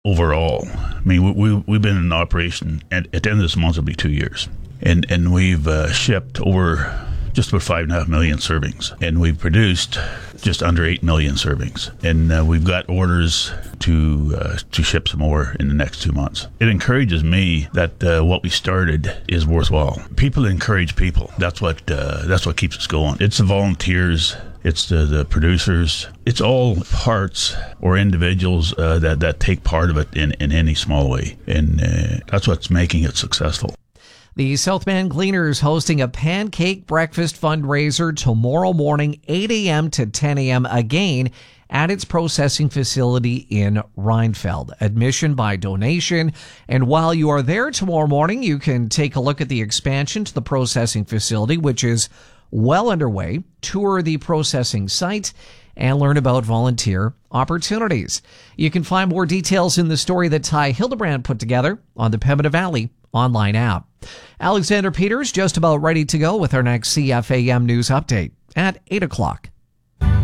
overall. I mean, we've been in operation, and at the end of this month, it'll be 2 years. And we've shipped over just about 5.5 million servings. And we've produced just under 8 million servings. And we've got orders to ship some more in the next 2 months. It encourages me that what we started is worthwhile. People encourage people. That's what keeps us going. It's the volunteers. It's the producers. It's all parts or individuals that take part of it in any small way. And that's what's making it successful. The South Bend Gleaners hosting a pancake breakfast fundraiser tomorrow morning, 8 a.m. to 10 a.m. again at its processing facility in Reinfeld. Admission by donation. And while you are there tomorrow morning, you can take a look at the expansion to the processing facility, which is well underway. Tour the processing site and learn about volunteer opportunities. You can find more details in the story that Ty Hildebrand put together on the Pembina Valley online app. Alexander Peters just about ready to go with our next CFAM news update at 8 o'clock.